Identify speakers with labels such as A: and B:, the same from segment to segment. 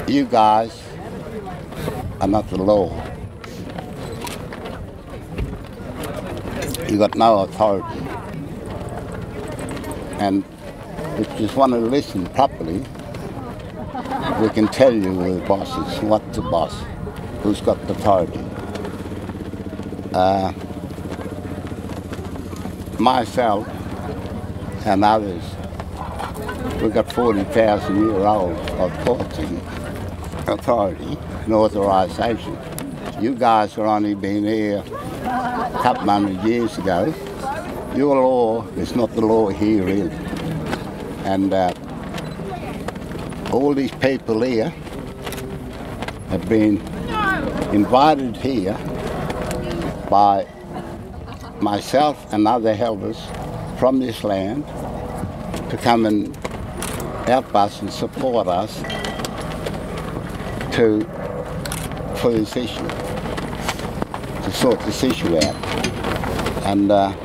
A: You guys are not the law. You got no authority. And if you just want to listen properly, we can tell you who the boss is, what's the boss, who's got the authority. Myself and others, we've got 40,000-year-old authority and authorisation. You guys have only been here a couple hundred years ago. Your law is not the law here really. And all these people here have been invited here by myself and other elders from this land to come and help us and support us for this issue, to sort this issue out. And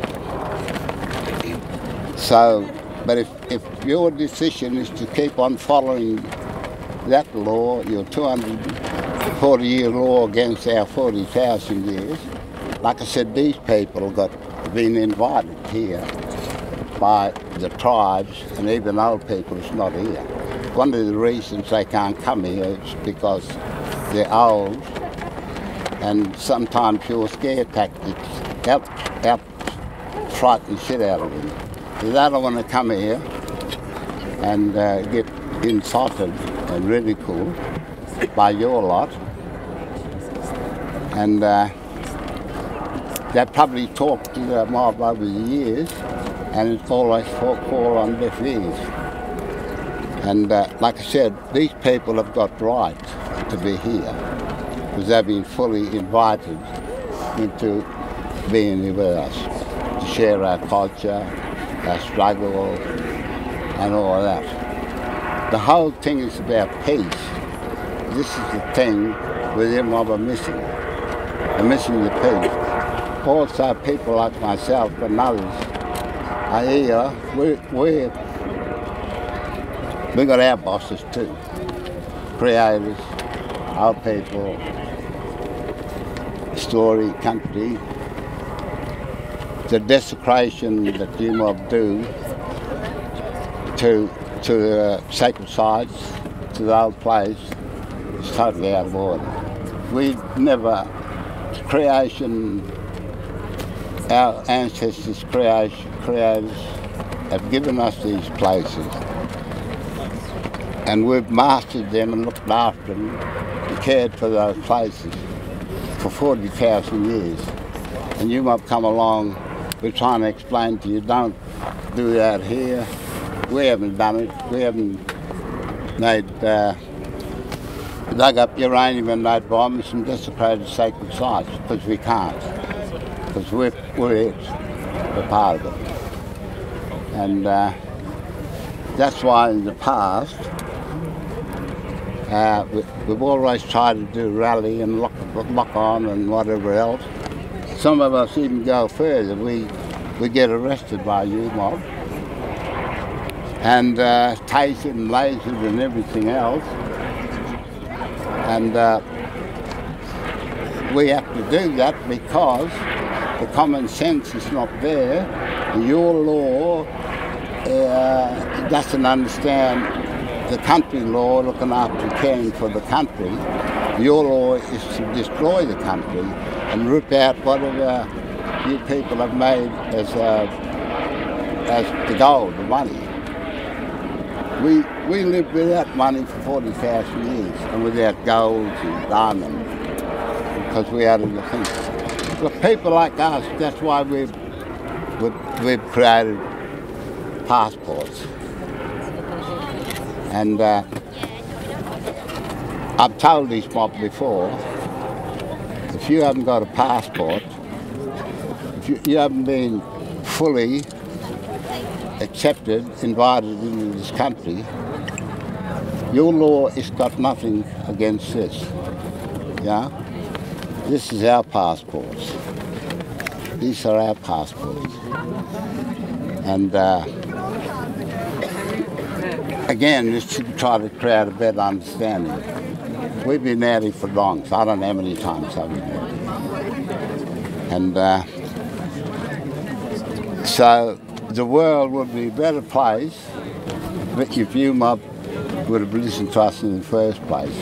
A: but if your decision is to keep on following that law, your 240-year law against our 40,000 years, like I said, these people been invited here by the tribes, and even old people is not here. One of the reasons they can't come here is because they're old, and sometimes your scare tactics help frighten the shit out of them. They don't want to come here and get insulted and ridiculed by your lot. And they probably talked to the mob over the years, and it's always fall on deaf ears. And like I said, these people have got right to be here because they've been fully invited into being here with us, to share our culture, our struggle, and all of that. The whole thing is about peace. This is the thing where them mob are missing. They're missing the peace. Also, people like myself and others are here. We got our bosses too. Creators, our people, story, country. The desecration that you mob do to the sacred sites, to the old place, is totally out of order. We never, creation, our ancestors, creators, have given us these places, and we've mastered them and looked after them and cared for those places for 40,000 years. And you might come along, we're trying to explain to you, don't do that here. We haven't done it. We haven't dug up uranium and made bombs and desecrated sacred sites, because we can't. Because we're it. We're part of it. And that's why in the past, we've always tried to do rally and lock on and whatever else. Some of us even go further. We get arrested by U-Mob and tasered and lasered and everything else. And we have to do that because the common sense is not there. Your law doesn't understand the country law, looking after caring for the country. Your law is to destroy the country and rip out whatever you people have made as the gold, the money. We lived without money for 40,000 years, and without gold and diamonds, because we had the things. But people like us, that's why we've created passports. And I've told these mob before, if you haven't got a passport, if you haven't been fully accepted, invited into this country, your law has got nothing against this. Yeah? This is our passports. These are our passports. And again, this should try to create a better understanding. We've been at it for long, so I don't know how many times I've been at it. And so the world would be a better place if you would have listened to us in the first place.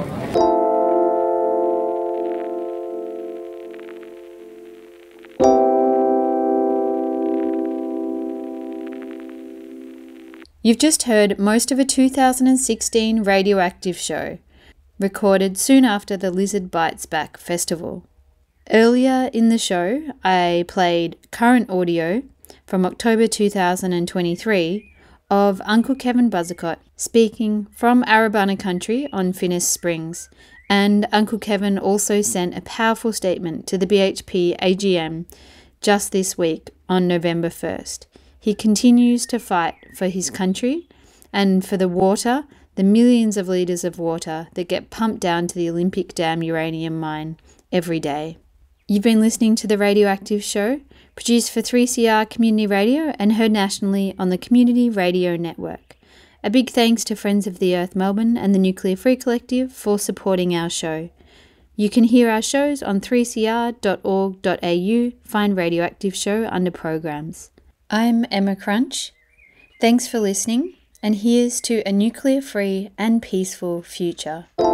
B: You've just heard most of a 2016 radioactive show, recorded soon after the Lizard Bites Back festival. Earlier in the show, I played current audio from October 2023 of Uncle Kevin Buzzacott speaking from Arabana country on Finniss Springs, and Uncle Kevin also sent a powerful statement to the BHP AGM just this week on November 1st. He continues to fight for his country and for the water, the millions of litres of water that get pumped down to the Olympic Dam uranium mine every day. You've been listening to The Radioactive Show, produced for 3CR Community Radio and heard nationally on the Community Radio Network. A big thanks to Friends of the Earth Melbourne and the Nuclear Free Collective for supporting our show. You can hear our shows on 3cr.org.au, find Radioactive Show under Programs. I'm Emma Crunch. Thanks for listening, and here's to a nuclear-free and peaceful future.